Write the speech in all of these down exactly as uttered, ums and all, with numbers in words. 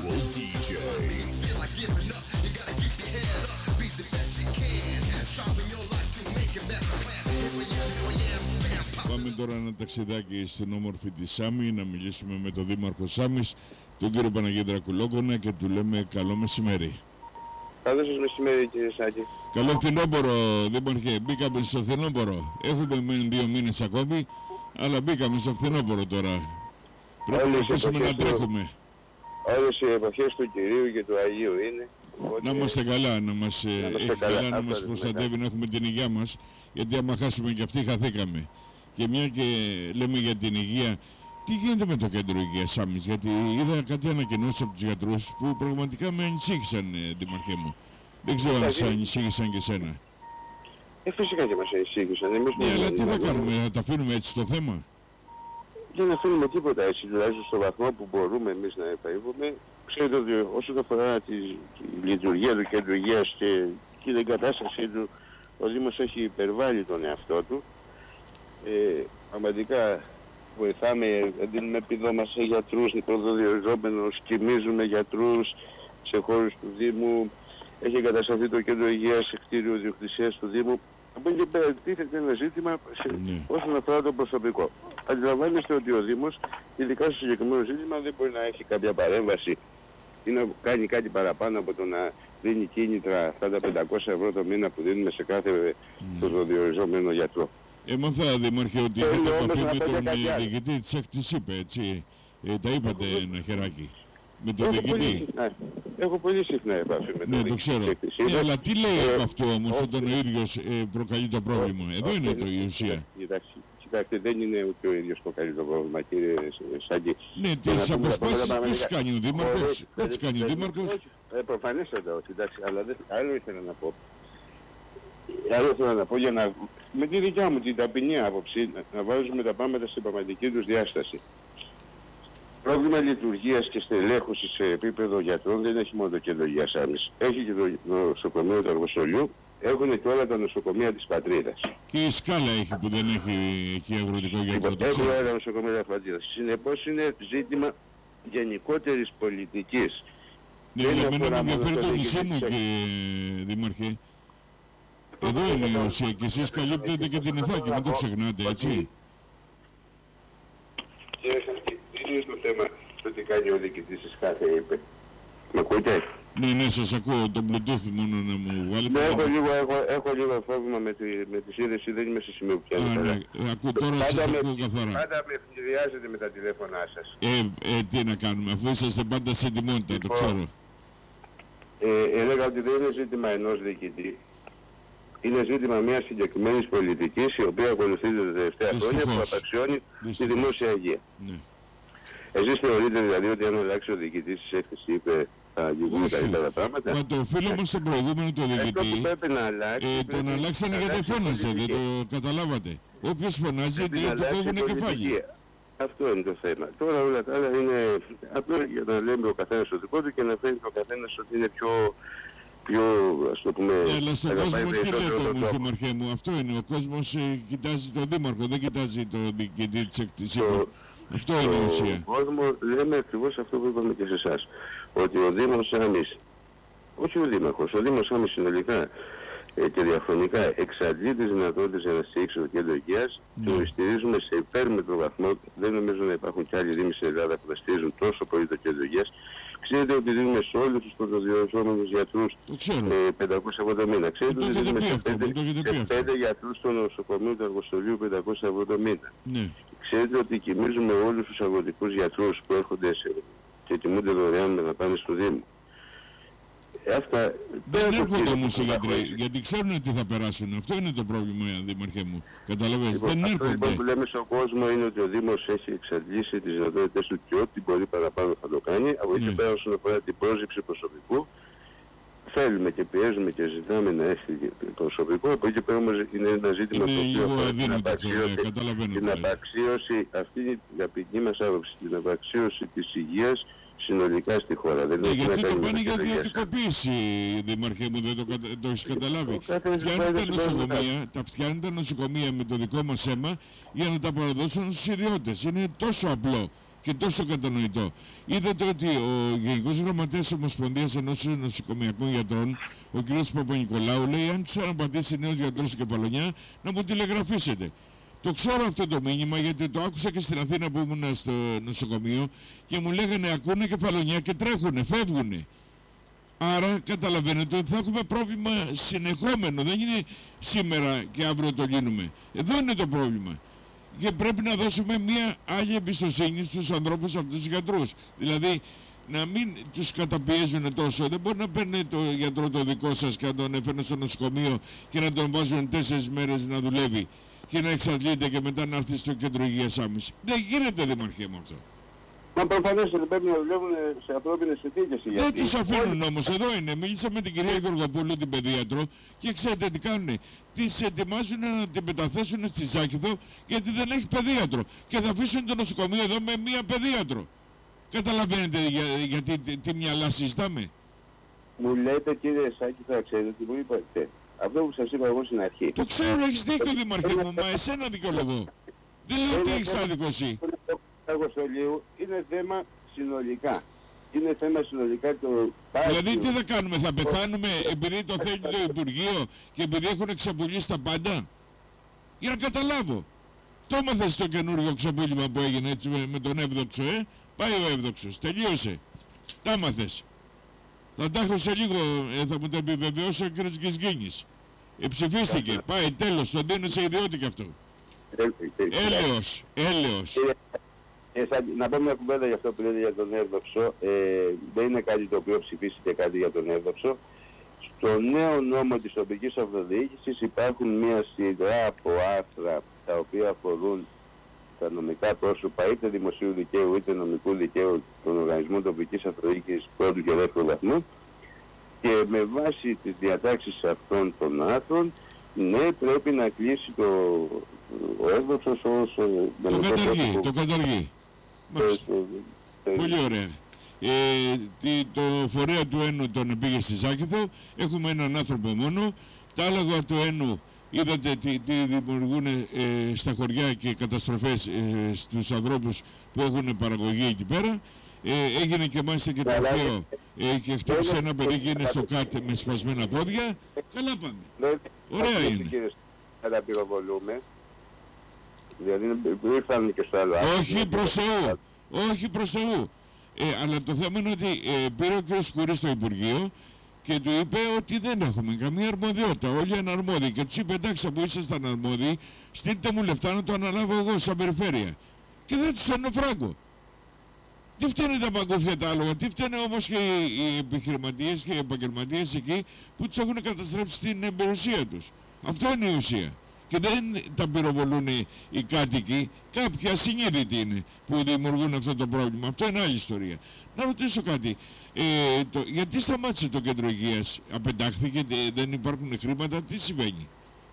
ντι τζέι. Πάμε τώρα ένα ταξιδάκι στην όμορφη τη Σάμι, να μιλήσουμε με τον Δήμαρχο Σάμις, τον κύριο Παναγιώτη Δρακουλόκονα, και του λέμε καλό μεσημέρι. Καλό σας μεσημέρι, κύριε Σάκη. Καλό φθινόπωρο, Δήμαρχε. Μπήκαμε στο φθινόπωρο. Έχουμε μείνει δύο μήνες ακόμη, αλλά μπήκαμε στο φθινόπωρο τώρα. Πρέπει να αρχίσουμε να τρέχουμε. Όλες οι εποχές του Κυρίου και του Αγίου είναι. Οπότε... Να είμαστε καλά, να μας έχει καλά, καλά, να μας προστατεύει, να έχουμε την υγεία μας, γιατί άμα χάσουμε και αυτοί χαθήκαμε. Και μια και λέμε για την υγεία, τι γίνεται με το κέντρο υγείας Σάμις, γιατί είδα κάτι ανακοινώσεις από τους γιατρούς που πραγματικά με ανησύχησαν, Δήμαρχέ μου. Δεν ξέρω αν σε ανησύχησαν και σένα. Ε, φυσικά και μας ανησύχησαν. Εμείς ναι, αλλά τι θα κάνουμε, θα τα αφήνουμε έτσι το θέμα? Δεν αφήνουμε τίποτα έτσι, τουλάχιστον στο βαθμό που μπορούμε εμείς να επαΐβουμε. Ξέρετε ότι όσον αφορά τη, τη λειτουργία του κέντρου υγείας και, και την κατάστασή του, ο Δήμος έχει υπερβάλει τον εαυτό του. Ε, πραγματικά βοηθάμε, δίνουμε επιδόματα σε γιατρούς, πρωτοδιοριζόμενους, κοιμίζουμε γιατρούς σε χώρους του Δήμου. Έχει εγκατασταθεί το κέντρο υγείας σε κτίριο ιδιοκτησίας του Δήμου. Από εκεί πέρα τίθεται ένα ζήτημα σε, ναι. όσον αφορά το προσωπικό. Αντιλαμβάνεστε ότι ο Δήμος, ειδικά στο συγκεκριμένο ζήτημα, δεν μπορεί να έχει κάποια παρέμβαση ή να κάνει κάτι παραπάνω από το να δίνει κίνητρα αυτά τα πεντακόσια ευρώ το μήνα που δίνουμε σε κάθε mm. πρωτοδιοριζόμενο γιατρό. Έμαθα, Δήμαρχε, ότι είχατε επαφή με τον διοικητή της ΕΚΤΙΣ, είπε, έτσι. Ε, τα είπατε ένα χεράκι. Με τον διοικητή. Έχω πολύ συχνά επαφή με τον ναι, το ξέρω. Ναι, αλλά τι λέει ε, από αυτό όμως ε, όταν ο ίδιος ε, προκαλεί το πρόβλημα? Ε, Εδώ ε, είναι ε, το η ουσία. Κοιτάξτε, δεν είναι ούτε ο ίδιος προκαλεί το πρόβλημα, κύριε Σάκη. Ναι, τις αποσπάσεις πώς κάνει ο Δήμαρχος? Πώς κάνει ο Δήμαρχος? Προφανέστατα όχι, εντάξει, αλλά άλλο ήθελα να πω. Άλλο ήθελα να πω για να, με τη δικιά μου την ταπεινή άποψη, να, να βάζουμε τα πράγματα στην πραγματική τους διάσταση. Πρόβλημα λειτουργίας και στελέχωσης σε επίπεδο γιατρών δεν έχει μόνο το κέντρο υγείας Σάμις. Έχει και το νοσοκομείο του Αργοσολιού, έχουν και όλα τα νοσοκομεία της πατρίδας. Και η Σκάλα έχει που δεν έχει εκεί αγροτικό γιατρό. Έχουν όλα τα νοσοκομεία της πατρίδας. Συνεπώς είναι ζήτημα γενικότερης πολιτικής. Ναι, αλλά εμένα με ενδιαφέρει το νησί μου, και Δήμαρχε. Εδώ είναι η ουσία και εσείς καλύπτετε και την Ιθάκη, μην το ξεχνάτε, έτσι. Είναι το θέμα το τι κάνει ο διοικητής της κάθε είπε. Μ' ακούτε? Ναι, ναι, σας ακούω. Το Bluetooth μόνο να μου βάλετε. Ναι, έχω λίγο, έχω, έχω λίγο πρόβλημα με τη, με τη σύνδεση, δεν είμαι σε σημείο που πιάνει. Α, ναι, ακούω τώρα, σας ακούω καθαρά. Πάντα με ευνηδιάζετε με τα τηλέφωνά σας. Ε, ε, τι να κάνουμε, αφού είσαστε πάντα σε ετοιμότητα, το ξέρω. Ε, έλεγα ότι δεν είναι ζήτημα ενός διοικητή. Είναι ζήτημα μιας συγκεκριμένης πολιτικής, η οποία ακολουθείται τα τελευταία χρόνια, που απαξιώνει τη δημόσια υγεία. Ναι. Εσείς θεωρείτε δηλαδή ότι αν αλλάξει ο διοικητής της έκθεσης είπε θα γίνουν καλύτερα πράγματα? Μα το φίλο μας στον προηγούμενο το διοικητή, αυτό που πρέπει να αλλάξει, ε, τον αλλάξανε γιατί φώναζε, δεν το καταλάβατε? Όποιος φωνάζει του κόβουνε κεφάλι. Αυτό είναι το θέμα. Τώρα όλα τα άλλα είναι απλά για να λέμε ο καθένας το δικό του και να φαίνεται ο καθένας ότι είναι πιο... πιο, ας το πούμε... Ναι, αλλά στον κόσμο τι λέτε όμως, Δήμαρχέ μου, αυτό είναι, ο κόσμος ε, κοιτάζει τον Δήμαρχο, δεν κοιτάζει τον διοικητή της ΕΚΤΙΣ. Αυτό είναι η ουσία. Στον κόσμο λέμε ακριβώς αυτό που είπαμε και σε εσάς, ότι ο Δήμος Σάμις, όχι ο Δήμαρχος, ο Δήμος Σάμις συνολικά ε, και διαφωνικά εξαντλεί τις δυνατότητες για να στηρίξει το κέντρο υγείας, ναι. Το στηρίζουμε σε υπέρμετρο βαθμό, δεν νομίζω να υπάρχουν και άλλοι δήμοι στην Ελλάδα που να στηρίζουν τόσο πολύ το κέντρο υγείας. Ξέρετε ότι δίνουμε σε όλους τους πρωτοδιοριζόμενους γιατρούς ε, πεντακόσια ευρώ το μήνα. Ξέρετε ότι δίνουμε σε πέντε γιατρούς στο νοσοκομείο του Αργοσολιού πεντακόσια ευρώ το μήνα. Ναι. Ξέρετε ότι κοιμίζουμε όλους τους αγροτικούς γιατρούς που έρχονται σε, και τιμούνται δωρεάν με να πάνε στο Δήμο. Αυτά, δεν έρχονται όμως οι γιατροί, γιατί ξέρουν τι θα περάσουν. Αυτό είναι το πρόβλημα, Δήμαρχέ μου. Καταλαβαίνετε, λοιπόν, δεν αυτό έρχονται. Αυτό που λέμε στον κόσμο είναι ότι ο Δήμος έχει εξαντλήσει τις δυνατότητες του και ό,τι μπορεί παραπάνω θα το κάνει. Από εκεί ναι. πέρα όσον αφορά την πρόσληψη προσωπικού, θέλουμε και πιέζουμε και ζητάμε να έχει προσωπικό. Από εκεί πέρα όμως είναι ένα ζήτημα είναι το οποίο την απαξίωση, την απαξίωση, αυτή είναι η αγαπητή μας άποψη, την απαξίωση της υγείας συνολικά στη χώρα. Δεν ναι, γιατί το πάνε για ιδιωτικοποίηση, Δήμαρχε μου, δεν το, κατα... το έχεις καταλάβει. Φτιάνουν τα νοσοκομεία, τα φτιάνουν τα νοσοκομεία με το δικό μας αίμα για να τα παραδώσουν στους ιδιώτες. Είναι τόσο απλό. και τόσο κατανοητό. Είδατε ότι ο Γενικός Γραμματέας Ομοσπονδίας Ενώσεων Νοσοκομιακών Γιατρών, ο κ. Παπα-Νικολάου, λέει: αν ξαναπατήσει νέος γιατρός στην Κεφαλονιά, να μου τηλεγραφήσετε. Το ξέρω αυτό το μήνυμα, γιατί το άκουσα και στην Αθήνα που ήμουν στο νοσοκομείο και μου λέγανε: ακούνε Κεφαλονιά και τρέχουνε, φεύγουνε. Άρα καταλαβαίνετε ότι θα έχουμε πρόβλημα συνεχόμενο. Δεν είναι σήμερα και αύριο το λύνουμε. Εδώ είναι το πρόβλημα. Και πρέπει να δώσουμε μια άλλη εμπιστοσύνη στους ανθρώπους αυτούς τους γιατρούς. Δηλαδή να μην τους καταπιέζουν τόσο. Δεν μπορεί να παίρνει το γιατρό το δικό σας και να τον έφερνε στο νοσοκομείο και να τον βάζουν τέσσερις μέρες να δουλεύει και να εξαντλείται και μετά να έρθει στο κέντρο υγείας άμεση. Δεν γίνεται, Δήμαρχε, με αυτό. Μα προφανώς δεν πρέπει να δουλεύουν σε ανθρώπινες συνθήκες οι γιατροί. Δεν τους αφήνουν όμως, εδώ είναι. Μίλησα με την κυρία Γεωργοπούλου, την παιδίατρο, και ξέρετε τι κάνουνε. Τις ετοιμάζουν να την μεταθέσουν στη Ζάκηθο γιατί δεν έχει παιδίατρο. Και θα αφήσουν το νοσοκομείο εδώ με μία παιδίατρο. Καταλαβαίνετε για, γιατί τι, τι μυαλά συζητάμε. Μου λέτε, κύριε Σάκη, θα ξέρετε τι μου είπατε. Αυτό που σας είπα εγώ στην αρχή. Το ξέρω, έχεις δίκιο, Δήμαρχε μου, μα εσένα δικαιολογώ. Δεν λέω ότι έχεις άδικο εσύ. Το εργοστολίου είναι θέμα συνολικά. Είναι θέμα συνολικά το... Δηλαδή τι θα κάνουμε, θα πεθάνουμε επειδή το θέλει το Υπουργείο και επειδή έχουν ξεπουλήσει τα πάντα? Για να καταλάβω. Το έμαθες το καινούργιο ξεπούλημα που έγινε έτσι με, με τον Εύδοξο, ε. Πάει ο Εύδοξος, τελείωσε. Τα έμαθες. Θα τα έχω σε λίγο, ε, θα μου το επιβεβαιώσει ο κ. Γκισγκίνης. Ε, ψηφίστηκε, πάει, τέλος, τον δίνω σε ιδιότητα κι αυτό. Έλεος, έλεος. Ε, σαν, να πω μια κουβέντα για αυτό που λέτε για τον Εύδοξο. Ε, δεν είναι κάτι το οποίο ψηφίστηκε κάτι για τον Εύδοξο. Στο νέο νόμο της τοπικής αυτοδιοίκησης υπάρχουν μια σειρά από άρθρα τα οποία αφορούν τα νομικά πρόσωπα είτε δημοσίου δικαίου είτε νομικού δικαίου των οργανισμών τοπικής αυτοδιοίκησης πρώτου και δεύτερου βαθμού, και με βάση τις διατάξεις αυτών των άρθρων, ναι, πρέπει να κλείσει το, ο Εύδοξος ως... Το καταργεί, το καταργεί. Πολύ ωραία. Ε, τι, το φορέα του Ένου τον πήγε στη Ζάκηθο. Έχουμε έναν άνθρωπο μόνο. Τα άλογα του Ένου είδατε τι, τι δημιουργούν ε, στα χωριά και καταστροφές ε, στους ανθρώπους που έχουν παραγωγή εκεί πέρα. Ε, έγινε και μάλιστα και το αρχαίο ε, και χτύπησε ένα παιδί και είναι στο ΚΑΤ με σπασμένα πόδια. Καλά πάμε. Ωραία είναι. Θα πυροβολούμε. Δηλαδή ήρθαν και στο άλλο. Όχι προς Θεού. Όχι προς Θεού. Ε, αλλά το θέμα είναι ότι ε, πήρε ο κ. Σκουρής στο Υπουργείο και του είπε ότι δεν έχουμε καμία αρμοδιότητα. Όλοι είναι αρμόδιοι. Και τους είπε: εντάξει, που ήσασταν αρμόδιοι, στείλτε μου λεφτά να το αναλάβω εγώ σαν περιφέρεια. Και δεν τους φέρνω φράγκο. Τι φταίνε τα παγκούφια τα άλογα, τι φταίνε όμως και οι επιχειρηματίες και οι επαγγελματίες εκεί που τους έχουν καταστρέψει την περιουσία τους. Αυτό είναι η ουσία. Και δεν τα πυροβολούν οι, οι κάτοικοι, κάποιοι ασυνείδητοι είναι που δημιουργούν αυτό το πρόβλημα. Αυτό είναι άλλη ιστορία. Να ρωτήσω κάτι. Ε, το, γιατί σταμάτησε το κέντρο υγείας, απεντάχθηκε, δεν υπάρχουν χρήματα, τι συμβαίνει?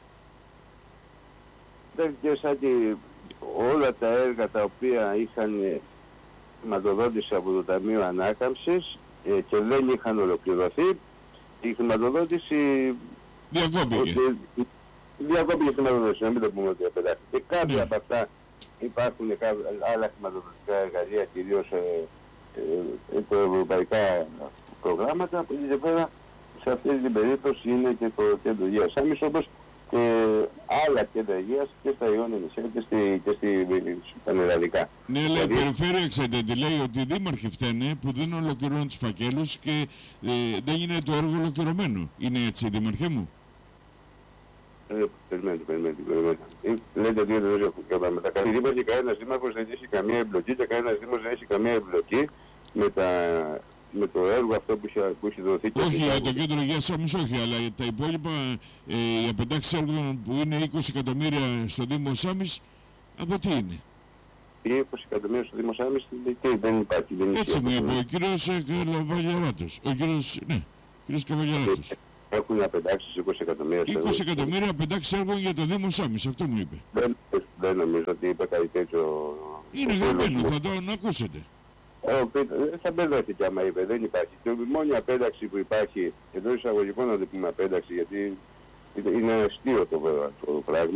Δεν σαν και όλα τα έργα τα οποία είχαν χρηματοδότηση από το Ταμείο Ανάκαμψης ε, και δεν είχαν ολοκληρωθεί, η χρηματοδότηση διακόπηκε. Διακόπηκε χρηματοδότηση, να μην το πούμε ότι απεντάχθηκε. Και κάποια ναι. από αυτά υπάρχουν άλλα χρηματοδοτικά εργαλεία, κυρίως ε, ε, ευρωπαϊκά προγράμματα, που εκεί πέρα σε αυτή την περίπτωση είναι και το κέντρο υγείας Άμυσος, όπως και άλλα κέντρα υγείας και στα Ιόνια νησιά και, στη, και στη, στα Νεραδικά. Ναι, αλλά δηλαδή... η περιφέρεια, ξέρετε, λέει ότι οι δήμαρχοι φταίνε που δεν ολοκληρώνουν τους φακέλους και ε, δεν είναι το έργο ολοκληρωμένο. Είναι έτσι, δήμαρχέ μου? Ε, περιμένετε, περιμένετε, περιμένετε. Λέτε δύο δεν έχουν μετακαλεί. Δήμαρχοι, κανένας δήμαρχος δεν έχει καμία εμπλοκή και κανένας δήμος δεν έχει καμία εμπλοκή με, τα, με το έργο αυτό που έχει, που έχει δοθεί. Όχι, για το κέντρο υγείας Άμυσος όχι, αλλά τα υπόλοιπα, ε, οι απεντάξεις έργων που είναι είκοσι εκατομμύρια στο Δήμο Σάμις, από τι είναι? Οι είκοσι εκατομμύρια στο Δήμο Σάμις δεν υπάρχει. Δεν έτσι μου είπε ο κύριος Καβαλιαράτος. Ο κύριος, ναι, κύριος Καβαλιαράτος. Έχουν απεντάξεις είκοσι εκατομμύρια. είκοσι εκατομμύρια απεντάξεις έργων για το Δήμο Σάμις, αυτό μου είπε. Δεν, δεν νομίζω ότι είπε κάτι τέτοιο. Είναι γραμμένο, θα το ακούσετε. Δεν θα μπερδεύτηκε άμα είπε, δεν υπάρχει. Και η μόνη απένταξη που υπάρχει, εντός εισαγωγικών να το πούμε απένταξη, γιατί είναι αστείο το, το πράγμα,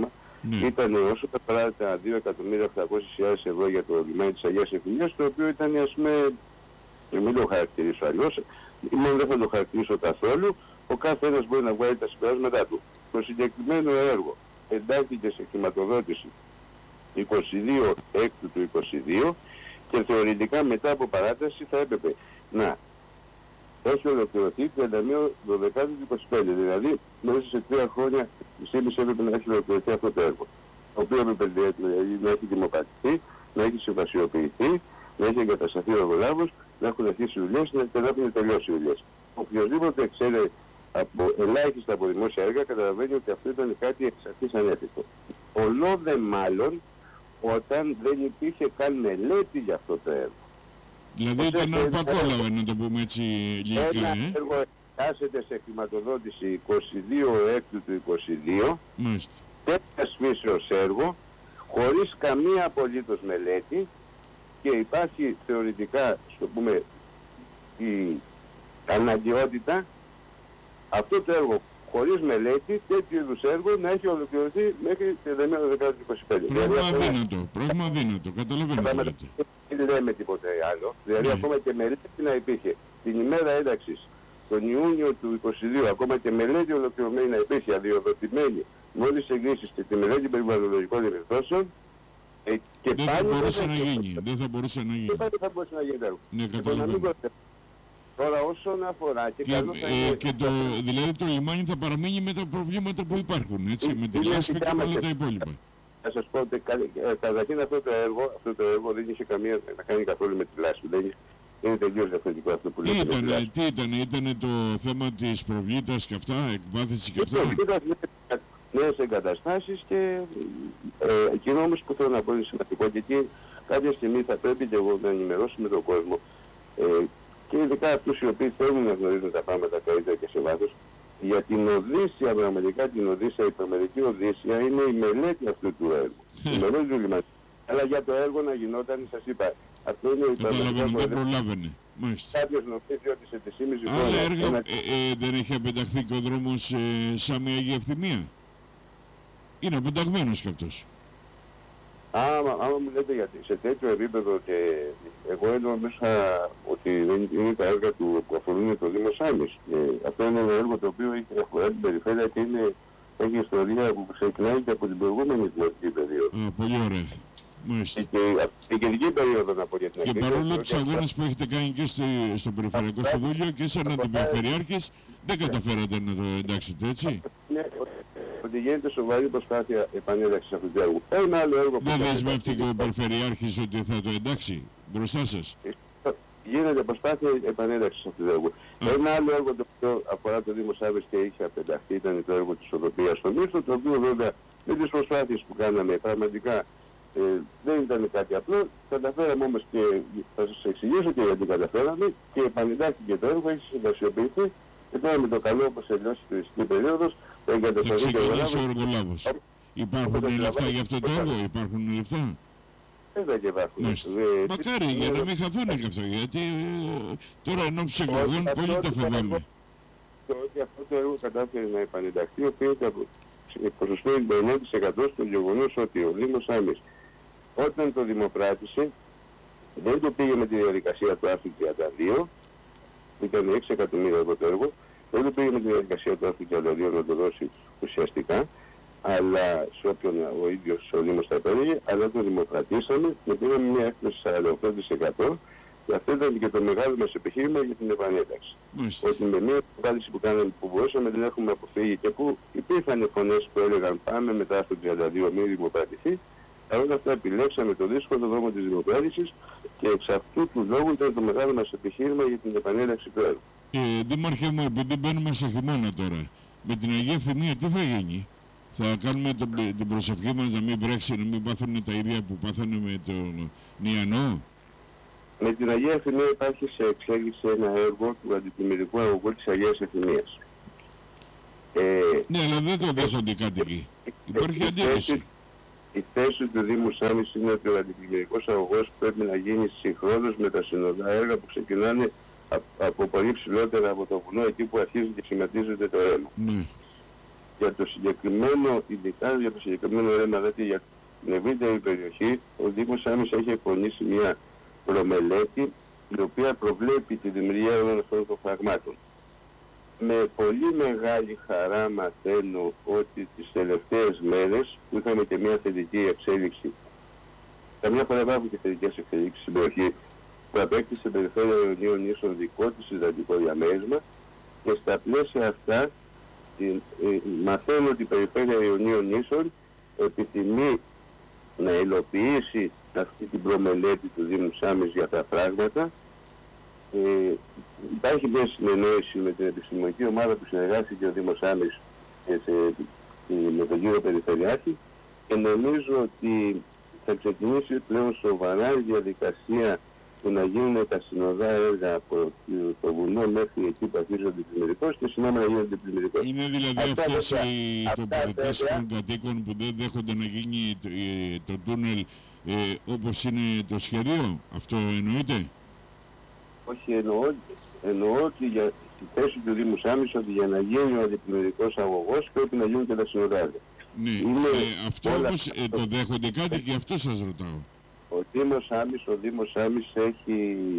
Ναι. Ήταν όσο αφορά τα δύο εκατομμύρια οκτακόσιες χιλιάδες ευρώ για το λιμάνι της Αγίας Ευθυμίας, το οποίο ήταν, ας πούμε, μην το χαρακτηρίσω αλλιώς, μόνο δεν θα το χαρακτηρίσω καθόλου, ο κάθε ένας μπορεί να βγάλει τα συμπεράσματά του. Το συγκεκριμένο έργο εντάχθηκε σε χρηματοδότηση είκοσι δύο έκτου του είκοσι δύο και θεωρητικά μετά από παράταση θα έπρεπε να έχει ολοκληρωθεί τριάντα μία δωδεκάτου του είκοσι πέντε, δηλαδή μέσα σε τρία χρόνια μισή έπρεπε να έχει ολοκληρωθεί αυτό το έργο, το οποίο έπρεπε δηλαδή να έχει δημοκρατηθεί, να έχει συμβασιοποιηθεί, να έχει εγκατασταθεί ο εργολάβος, να έχουν αρχίσει δουλειές και να έχουν τελειώσει δουλειές. Οποιοςδήποτε ξέρει από ελάχιστα από δημόσια έργα καταλαβαίνει ότι αυτό ήταν κάτι εξ αρχής ανέφικτο. Ολό δε μάλλον όταν δεν υπήρχε καν μελέτη για αυτό το έργο. Δηλαδή ήταν αρπακόλαβα, να το πούμε έτσι λιγικά. Ένα ε? έργο κάσεται σε χρηματοδότηση είκοσι δύο έκτου του είκοσι δύο, τέτοιας φύσεως έργο, χωρίς καμία απολύτως μελέτη, και υπάρχει θεωρητικά, στο πούμε, η αναγκαιότητα αυτό το έργο χωρίς μελέτη, τέτοιου είδους έργο να έχει ολοκληρωθεί μέχρι τριάντα μία δωδεκάτου του είκοσι πέντε. Πράγμα αδύνατο, πράγμα αδύνατο, καταλαβαίνω τι λέτε. Δεν λέμε τίποτε άλλο, δηλαδή ακόμα και μελέτη να υπήρχε την ημέρα ένταξης τον Ιούνιο του είκοσι δύο, ακόμα και μελέτη ολοκληρωμένη να υπήρχε, αδειοδοτημένη, με όλες τις εγγύσεις και τη μελέτη περιβαλλοντολογικών επιπτώσεων, Ε, και δεν θα μπορούσε να γίνει. Δεν θα μπορούσε να γίνει. Δεν θα μπορούσε να γίνει έργο. Ναι, καταλαβαίνω. Τώρα όσον αφορά και, και, καλό θα ε, είναι... και το, δηλαδή το λιμάνι θα παραμείνει με τα προβλήματα που υπάρχουν, έτσι, ε, με τη λάσπη και όλα τα υπόλοιπα. Θα σας πω ότι καταρχήν αυτό το έργο, αυτό το έργο δεν είχε καμία να κάνει καθόλου με τη λάσπη. Δεν είχε, είναι τελείως διαφορετικό αυτό που λέτε. Τι ήταν, τι ήταν, ήταν το θέμα της προβλήτας και αυτά, εκβάθυνση και αυτά. Νέες εγκαταστάσεις και ε, εκείνο όμως που θέλω να πω είναι σημαντικό, και εκεί κάποια στιγμή θα πρέπει και εγώ να ενημερώσουμε τον κόσμο, ε, και ειδικά αυτούς οι οποίοι θέλουν να γνωρίζουν τα πράγματα καλύτερα και σε βάθος, για την Οδύσσια, πραγματικά την Οδύσσια, η υπερμερική Οδύσσια είναι η μελέτη αυτού του έργου. Η μελέτη του λιμανιού. Αλλά για το έργο να γινόταν, σας είπα, αυτό είναι η υπερμερική Οδύσσια. Δεν προλάβαινε. Μάλιστα. Κάποιος νομίζει ότι σε τρισήμισι άλλα έργα ένα... ε, ε, δεν έχει απενταχθεί και ο δρόμος ε, σαν Αγία Ευθυμία. Είναι απενταγμένος κι αυτός. Άμα, άμα μου λέτε γιατί σε τέτοιο επίπεδο, και εγώ εννοώ μέσα ότι δεν είναι τα έργα του που αφορούν το Δήμο Σάμις. Αυτό είναι ένα έργο το οποίο έχει αφορά την περιφέρεια και είναι, έχει ιστορία που ξεκινάει και από την προηγούμενη δημοτική περίοδο. Α, πολύ ωραία. Μάλιστα. Και την κεντρική περίοδο να πω για την Και παρόλο τους αγώνες που έχετε κάνει και στο, στο Περιφερειακό Συμβούλιο και σαν αντιπεριφερειάρχης, δεν καταφέρατε να το εντάξετε, έτσι. Ότι γίνεται σοβαρή προσπάθεια επανένταξης αυτού του έργου. Ένα άλλο έργο που... Δεν δεσμεύτηκε ο Περιφερειάρχης ότι θα το εντάξει μπροστά σας. Γίνεται προσπάθεια επανένταξης αυτού του έργου. Mm. Ένα άλλο έργο το οποίο αφορά το Δήμο Σάββες και είχε απενταχθεί ήταν το έργο της οδοποιίας στο Μίστο, το οποίο βέβαια με τις προσπάθειες που κάναμε πραγματικά ε, δεν ήταν κάτι απλό. Καταφέραμε όμως, και θα σας εξηγήσω και γιατί καταφέραμε, και επανεντάχθηκε το έργο, έχει συμβασιοποιηθεί, και τώρα με το καλό όπως τελειώσει η τουριστική περίοδος, θα ξεκινήσει ο εργολάβος. Υπάρχουν λεφτά για αυτό το έργο, υπάρχουν λεφτά. Δεν και υπάρχουν. Μακάρι για να μην χαθούν και αυτό, γιατί τώρα ενώ τους εκλογών πολύ τα φοβάμαι. Το ότι αυτό το έργο κατάφερε να επανενταχθεί οφείλεται από ποσοστό ενενήντα εννέα τοις εκατό στο γεγονός ότι ο Δήμος Σάμις όταν το δημοπράτησε δεν το πήγε με τη διαδικασία του άρθρου τριάντα δύο, ήταν έξι εκατομμύρια ευρώ το έργο. Δεν το πήγε με τη διαδικασία του άρθρου τριάντα δύο να το δώσει ουσιαστικά, αλλά σε όποιον ο ίδιος ο Δήμος θα επέλεγε, αλλά το δημοκρατήσαμε και πήραμε μια έκπτωση σαράντα οκτώ τοις εκατό, και αυτό ήταν και το μεγάλο μας επιχείρημα για την επανένταξη. Mm. Ότι με μια επανένταξη που κάναμε, που μπορούσαμε, δεν έχουμε αποφύγει, και που υπήρχαν φωνές που έλεγαν πάμε μετά στο τριάντα δύο μην δημοκρατηθεί. Παρ' όλα αυτά επιλέξαμε το δύσκολο δρόμο της δημοκράτησης, και εξ αυτού του λόγου ήταν το μεγάλο μας επιχείρημα για την επανένταξη του έργου. Ε, Δήμαρχε μου, επειδή μπαίνουμε στο χειμώνα τώρα, με την Αγία Ευθυμία τι θα γίνει? Θα κάνουμε το, την προσευχή μας να μην βρέξει, να μην πάθουν τα ίδια που πάθανε με το Νιανό? Με την Αγία Ευθυμία υπάρχει σε εξέλιξη ένα έργο του αντιπλημμυρικού αγωγού της Αγίας Ευθυμίας. Ε, ναι, αλλά δεν το δέχονται οι κάτοικοι. Υπάρχει αντίρρηση. Η θέση του Δήμου Σάμις είναι ότι ο αντιπλημμυρικός αγωγός πρέπει να γίνει συγχρόνως με τα συνοδά έργα που ξεκινάνε από πολύ ψηλότερα από το βουνό, εκεί που αρχίζει και σχηματίζεται το αίμα. Ναι. Και για το συγκεκριμένο, ειδικά για το συγκεκριμένο ρέμα, δηλαδή για την ευρύτερη περιοχή, ο Δήμος Σάμης έχει εκπονήσει μια προμελέτη η οποία προβλέπει τη δημιουργία όλων αυτών των φραγμάτων. Με πολύ μεγάλη χαρά μαθαίνω ότι τις τελευταίες μέρες που είχαμε και μια θετική εξέλιξη, καμιά φορά υπάρχουν και θετικές εξελίξεις στην περιοχή, που απέκτησε περιφέρεια Ιωνίων Νήσων δικό της συντακτικό διαμέρισμα, και στα πλαίσια αυτά ε, ε, μαθαίνω ότι η περιφέρεια Ιωνίων Νήσων επιθυμεί να υλοποιήσει αυτή την προμελέτη του Δήμου Σάμης για τα πράγματα. Ε, υπάρχει μια συνεννόηση με την επιστημονική ομάδα που συνεργάστηκε ο Δήμος Σάμης ε, με τον κύριο Περιφερειάρχη, και νομίζω ότι θα ξεκινήσει πλέον σοβαρά η διαδικασία που να γίνουν τα συνοδά έργα από το βουνό μέχρι εκεί που αρχίζονται πλημμυρικώς και συνόμενα γίνονται πλημμυρικώς. Είναι δηλαδή Αυτά αυτές βέβαια, οι τοποθετήσεις των κατοίκων που δεν δέχονται να γίνει το, ε, το τούνελ ε, όπως είναι το σχεδίο, αυτό εννοείται? Όχι, εννοώ, εννοώ ότι για τη θέση του Δήμου Σάμης ότι για να γίνει ο αντιπλημμυρικός αγωγός πρέπει να γίνουν και τα συνοδά έργα. Ναι, ε, αυτό όμως ε, το δέχονται κάτι, και αυτό σας ρωτάω. Ο Δήμος Σάμης, ο Δήμος Σάμης έχει,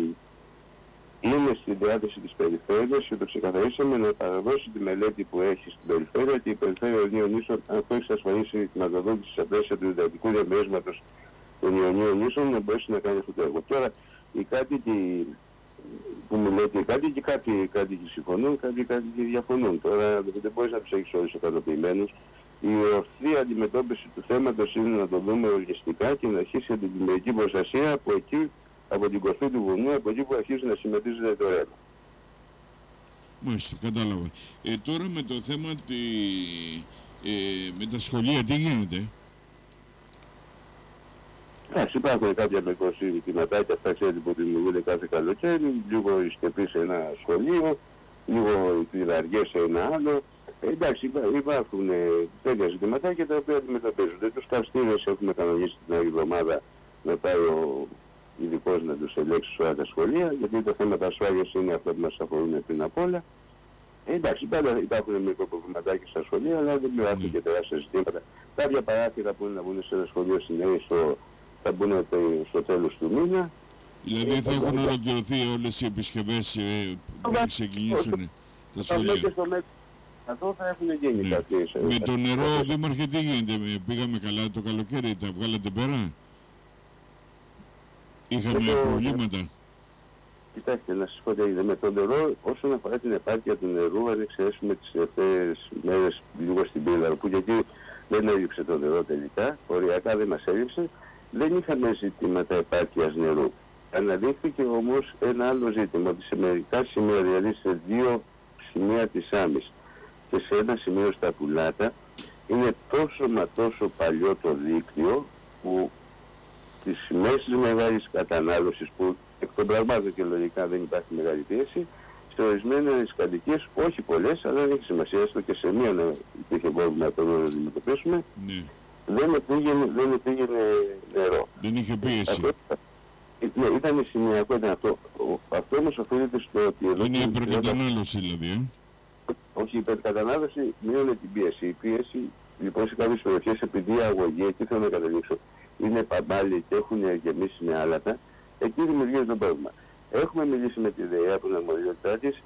είναι στη διάθεση της περιφέρειας και το ξεκαθαρίσαμε να παραδώσει τη μελέτη που έχει στην περιφέρεια, και η περιφέρεια Ιωνίων Νήσων, αν το έχει ασφαλίσει τη χρηματοδότηση στα πλαίσια του ιδιωτικού διαμερίσματος των Ιωνίων Νήσων, να μπορέσει να κάνει αυτό το έργο. Τώρα, οι κάτοικοι που μου λέτε, οι κάτοικοι, κάποιοι κάτοικοι συμφωνούν, κάποιοι κάτοικοι διαφωνούν. Τώρα δεν μπορείς να τους έχεις όλους ικανοποιημένους. Η ορθή αντιμετώπιση του θέματος είναι να το δούμε οργιστικά και να αρχίσει την πλημμυρική προστασία από εκεί, από την κορφή του βουνού, από εκεί που αρχίζει να συμμετρίζεται το ρέμα. Μάλιστα, κατάλαβα. Ε, τώρα με το θέμα τη, ε, με τα σχολεία, τι γίνεται? Εντάξει, υπάρχουν κάποια μικρό ζητηματάκια, αυτά ξέρετε που δημιουργούνται κάθε καλοκαίρι, λίγο η σκεπή σε ένα σχολείο, λίγο οι κλειδαριές σε ένα άλλο. Εντάξει, υπάρχουν ε, τέτοια ζητηματάκια τα οποία αντιμετωπίζονται. Τους καυστήρες έχουμε κανονίσει την άλλη εβδομάδα να πάει ο ειδικός να τους ελέγξει σε όλα τα σχολεία, γιατί τα θέματα ασφάλειας είναι αυτά που μας αφορούν πριν απ' όλα. Ε, εντάξει, πάντα υπάρχουν μικρό προβληματάκια στα σχολεία, αλλά δεν υπάρχουν και τεράστια ζητήματα. Κάποια παράθυρα που είναι να βγουν σε ένα σχολείο συνέχεια θα μπουν στο τέλος του μήνα. Δηλαδή θα έχουν ολοκληρωθεί όλες οι επισκευές ε, που θα ξεκινήσουν τα σχολεία. Αυτό θα έχουν γίνει ναι. κάποιες. Με το νερό, Δήμαρχε, τι γίνεται? Πήγαμε καλά το καλοκαίρι, τα βγάλατε πέρα? Είχαμε το... προβλήματα? Κοιτάξτε, να σας πω τι έγινε. Με το νερό, όσον αφορά την επάρκεια του νερού, αν εξαιρέσουμε τις τελευταίες μέρες λίγο στην Πύλαρο, που γιατί δεν έλειψε το νερό τελικά, οριακά δεν μας έλειψε, δεν είχαμε ζητήματα επάρκειας νερού. Αναδείχθηκε όμως ένα άλλο ζήτημα, ότι σε μερικά σημεία, δηλαδή σε δύο σημεία της Σάμης και σε ένα σημείο στα Πουλάτα, είναι τόσο μα τόσο παλιό το δίκτυο που τις σημαίες της μεγάλης κατανάλωσης, που εκ των πραγμάτων και λογικά δεν υπάρχει μεγάλη πίεση, σε ορισμένες κατοικίες, όχι πολλές, αλλά δεν έχει σημασία, έστω και σε μία να υπήρχε πρόβλημα το να αντιμετωπίσουμε, ναι. δεν, πήγαινε, δεν πήγαινε νερό. Δεν είχε πίεση. Αυτό, ναι, ήταν σημειακό, ήταν αυτό. Αυτό όμως οφείλεται στο ότι... Εδώ είναι υπερκατανάλωση δηλαδή, ε? Όχι, η υπερκατανάλωση μειώνει την πίεση. Η πίεση, λοιπόν, σε κάποιες περιοχές, επειδή η αγωγή, εκεί θέλω να καταλήξω, είναι παμπάλοι και έχουν γεμίσει με άλατα, εκεί δημιουργείται το πρόβλημα. Έχουμε μιλήσει με τη ΔΕΕΑ που είναι αρμοδιότητά της.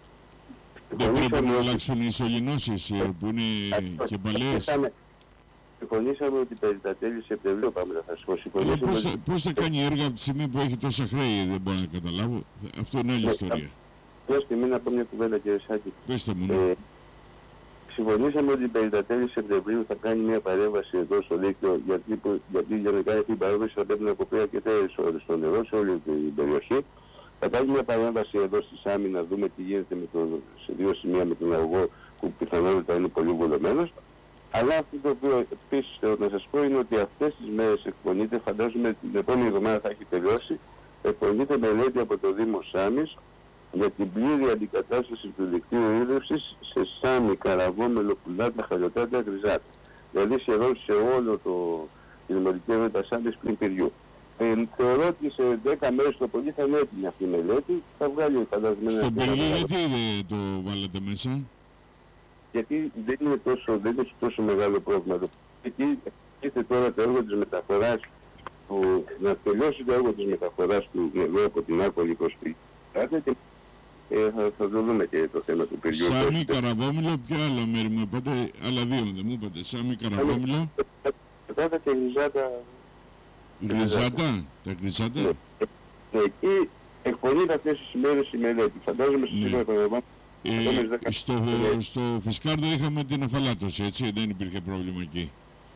Δεν πρέπει να αλλάξουν οι ισογενώσεις που είναι και παλαιές. Συμφωνήσαμε ότι περί τα τέλη Σεπτεμβρίου πάμε να θα συμφωνήσουμε. Πώς, θα, πώς θα κάνει έργα από τη στιγμή που έχει τόσα χρέη, δεν μπορώ να καταλάβω. Αυτό είναι άλλη ιστορία. Μια στιγμή να πω μια κουβέντα, κύριε Σάκη. Πέστε μου, ναι. Ε, συμφωνήσαμε ότι περί τα τέλη Σεπτεμβρίου θα κάνει μια παρέμβαση εδώ στο δίκτυο, γιατί, γιατί για να κάνει αυτή την παρέμβαση θα πρέπει να κοπεί αρκετές ώρες στο νερό σε όλη την περιοχή. Θα κάνει μια παρέμβαση εδώ στη Σάμη να δούμε τι γίνεται με το, σε δύο σημεία με τον αγωγό που πιθανότητα είναι πολύ βολωμένος. Αλλά αυτό το οποίο επίσης θέλω να σας πω είναι ότι αυτές τις μέρες εκπονείται, φαντάζομαι την επόμενη εβδομάδα θα έχει τελειώσει, εκπονείται μελέτη από το Δήμο Σάμης για την πλήρη αντικατάσταση του δικτύου ίδρυυσης σε Σάμι, Καραβό, Μελοπουλάτα, Χαλιοτάτα, Γριζάτα. Δηλαδή σχεδόν σε όλο το δημοτικό έδρα Σάμις πλην Πυριού. Ε, θεωρώ ότι σε δέκα μέρες το πολύ θα είναι έτοιμη αυτή η μελέτη, θα βγάλει φαντασμένα... Στον Πυριό γιατί δεν το βάλετε μέσα? γιατί δεν είναι τόσο, δεν έχει τόσο μεγάλο πρόβλημα. Εκεί ήρθε τώρα το έργο της μεταφοράς, που, να τελειώσει το έργο της μεταφοράς του νερού από την Άκολη προς την Κάτω και ε, θα, θα το δούμε και το θέμα του παιδιού. Σάμι, Καραβόμυλο, ποια άλλα μέρη μου είπατε, άλλα δύο δεν μου είπατε, Σάμι, Καραβόμυλο. Μετά και Ριζάτα. Ριζάτα, τα Ριζάτα. Ναι. Εκεί εκπονείται αυτές τις ημέρες η μελέτη. Φαντάζομαι στις ναι. ε, στο, στο Φισκάρδο είχαμε την αφαλάτωση, έτσι, δεν υπήρχε πρόβλημα εκεί.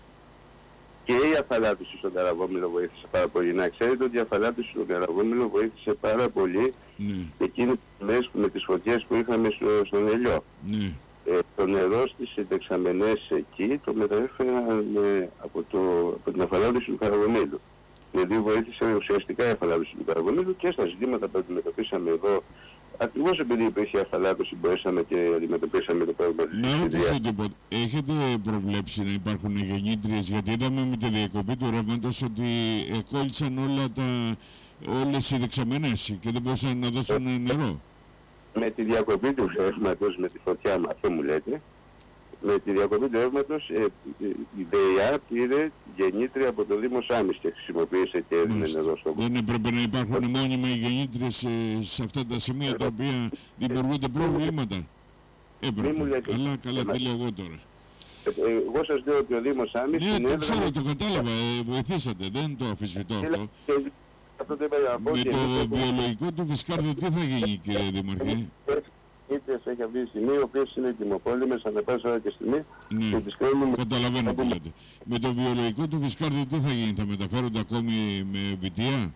Και η αφαλάτωση στον Καραβόμυλο βοήθησε πάρα πολύ. Να ξέρετε ότι η αφαλάτωση στον Καραβόμυλο βοήθησε πάρα πολύ ναι. εκείνες τις μέρες με τις φωτιές που είχαμε στο, στον Ελιό. Ναι. Ε, το νερό στις δεξαμενές εκεί το μεταφέραν ε, από, το, από την αφαλάτωση του Καραβομήλου. Δηλαδή βοήθησε ουσιαστικά η αφαλάτωση του Καραβομήλου και στα ζητήματα που αντιμετωπίσαμε εδώ. Ακριβώς επειδή υπήρχε αφαλάτωση μπορέσαμε και αντιμετωπίσαμε το πρόβλημα της να ρωτήσω τίποτα. Έχετε προβλέψει να υπάρχουν γεννήτριες, γιατί είδαμε με τη διακοπή του ρεύματος ότι εκκόλλησαν όλα τα, όλες οι δεξαμενές και δεν μπορούσαν να δώσουν νερό. Με τη διακοπή του ρεύματος, με τη φωτιά, αυτό μου λέτε, με τη διακοπή του ρεύματος ε, η ΔΕΙΑ πήρε γεννήτρια από το Δήμο Σάμις και χρησιμοποίησε και έδινε νερό στον κόσμο. Δεν έπρεπε να υπάρχουν μόνιμα οι γεννήτριες ε, σε αυτά τα σημεία τα οποία δημιουργούνται προβλήματα. Έπρεπε. Καλά, καλά, τι λέω εγώ τώρα. Εγώ σας λέω ότι ο Δήμος Σάμις... Ναι, το ξέρω, το κατάλαβα, ε, βοηθήσατε, δεν το αμφισβητώ αυτό. Με το βιολογικό του Φισκάρδο τι θα γίνει, κύριε Δημαρχέ? Ήτρες έχει αυτή τη στιγμή, οι οποίες είναι τιμοπόλυμες ανά πάσα ώρα και στιγμή. Ναι, και τις κάνουμε... καταλαβαίνω τι λέτε. Με το βιολογικό του Φισκάρδο τι θα γίνει, θα μεταφέρονται ακόμη με βιτία?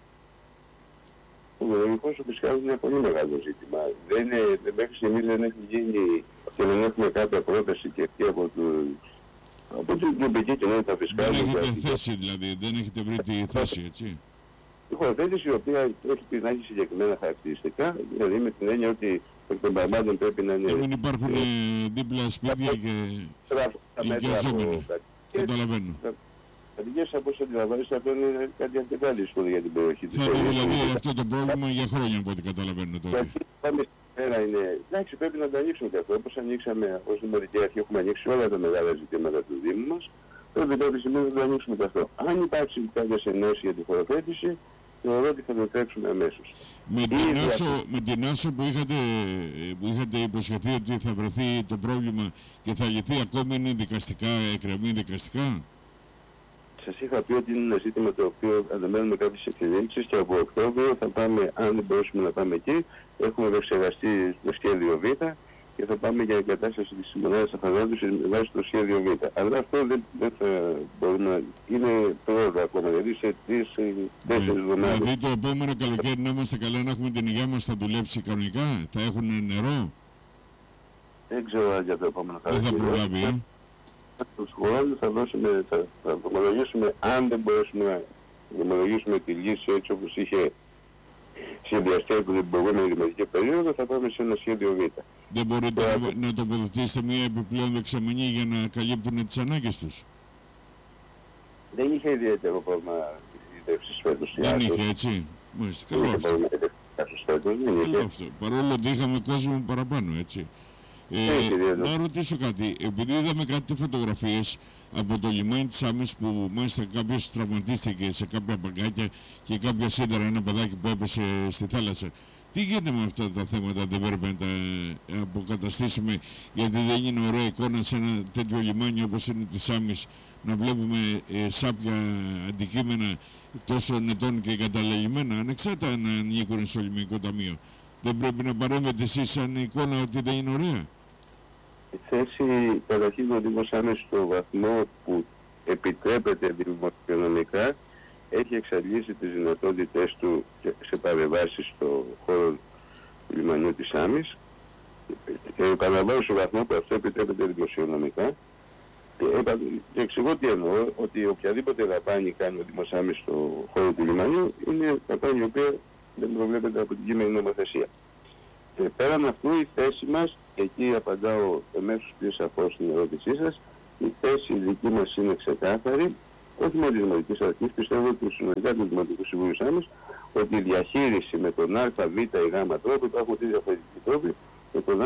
Το βιολογικό του Φισκάρδο είναι πολύ μεγάλο ζήτημα. Δεν είναι, μέχρι στιγμής δεν έχει γίνει και δεν έχουμε κάποια πρόταση και αυτή από του... από την τοπική κοινότητα Φισκάρδο. Δεν έχετε θέση δηλαδή, δεν έχετε βρει τη θέση, έτσι? Η χωροθέτηση η οποία έχει πει να έχει συγκεκριμένα χαρακτηριστικά, δηλαδή με την έννοια ότι εκ των πραγμάτων πρέπει να είναι... Και μην υπάρχουν δίπλα σπίτια και οικιαζόμενα. Καταλαβαίνω. Κατοικίες από όσο αντιλαμβάνεσαι αυτό είναι κάτι αρκετά δύσκολο για την περιοχή της. Θα είναι δηλαδή αυτό το πρόβλημα για χρόνια από ό,τι καταλαβαίνω τώρα. Γιατί πάμε σήμερα είναι... Εντάξει, πρέπει να το ανοίξουμε και αυτό. Όπως ανοίξαμε ως Δημοτική Αρχή, έχουμε ανοίξει όλα τα μεγάλα ζητήματα του Δήμου μας. Πρέπει κάποια στιγμή να το ανοίξουμε και αυτό. Αν υπάρξει κάποιες ενώσεις για την χωροθέτηση, θεωρώ ότι θα το τρέξουμε αμέσως. Με την, άσο, με την άσο που είχατε, που είχατε υποσχεθεί ότι θα βρεθεί το πρόβλημα και θα λυθεί, ακόμη είναι δικαστικά, εκκρεμεί δικαστικά? Σας είχα πει ότι είναι ένα ζήτημα το οποίο αναμένουμε κάποιες εξελίξεις και από Οκτώβριο θα πάμε, αν δεν μπορέσουμε να πάμε εκεί, έχουμε επεξεργαστεί το σχέδιο Β και θα πάμε για εγκατάσταση της μονάδας αφαλάτωσης με βάση το σχέδιο Β. Αλλά αυτό δεν, δεν θα μπορούμε να... είναι πρόοδο ακόμα, δηλαδή σε τρεις τέσσερις εβδομάδες. Δηλαδή το επόμενο καλοκαίρι να είμαστε καλά, να έχουμε την υγεία μας, θα δουλέψει κανονικά, θα έχουν νερό? Δεν ξέρω αν για το επόμενο καλοκαίρι. Δεν θα προλάβει, ε. Τους χρόνους θα δώσουμε, θα, θα δομολογήσουμε, αν δεν μπορέσουμε να δομολογήσουμε τη λύση έτσι όπως είχε σχεδιαστεί από την προηγούμενη δημοτική περίοδο, θα πάμε σε ένα σχέδιο Β. Δεν μπορείτε yeah. να, να τοποθετήσετε μια επιπλέον δεξαμενή για να καλύπτουν τις ανάγκες τους? Δεν είχε ιδιαίτερο πρόβλημα η δεύσης φέτος. Δεν είχε, έτσι. Μάλιστα, καλό αυτό. Καλό αυτό. Παρόλο ότι είχαμε κόσμο παραπάνω, έτσι. Ε, να ρωτήσω κάτι, επειδή είδαμε κάτι φωτογραφίες από το λιμάνι της Σάμις που μάλιστα κάποιος τραυματίστηκε σε κάποια παγκάκια και κάποια σίδερα, ένα παιδάκι που έπεσε στη θάλασσα. Τι γίνεται με αυτά τα θέματα, δεν πρέπει να τα αποκαταστήσουμε, γιατί δεν είναι ωραία εικόνα σε ένα τέτοιο λιμάνι όπως είναι της Σάμις να βλέπουμε ε, σάπια αντικείμενα τόσων ετών και καταλαγημένα, ανεξάρτητα να ανήκουν στο λιμενικό ταμείο. Δεν πρέπει να παρέμβετε εσείς σαν εικόνα ότι δεν είναι ωραία? Η θέση καταρχήν του Δήμου Σάμις στο βαθμό που επιτρέπεται δημοσιονομικά έχει εξαντλήσει τις δυνατότητες του σε παρεμβάσεις στο χώρο του λιμανιού της Σάμις και επαναλαμβάνω στο βαθμό που αυτό επιτρέπεται δημοσιονομικά και, επα... και εξηγώ τι εννοώ, ότι οποιαδήποτε δαπάνη κάνει ο Δήμος Σάμις στο χώρο του λιμανιού είναι δαπάνη η οποία δεν προβλέπεται από την κείμενη νομοθεσία. Και πέραν αυτού η θέση μας, εκεί απαντάω εμέσως πιο σαφώς στην ερώτησή σας, η θέση δική μας είναι ξεκάθαρη, όχι μόνο της Δημοτικής Αρχής, πιστεύω ότι συνολικά του Δημοτικού Συμβουλίου Σάμις, ότι η διαχείριση με τον Α, Β ή Γ τρόπο, υπάρχουν τρεις διαφορετικοί τρόποι, με τον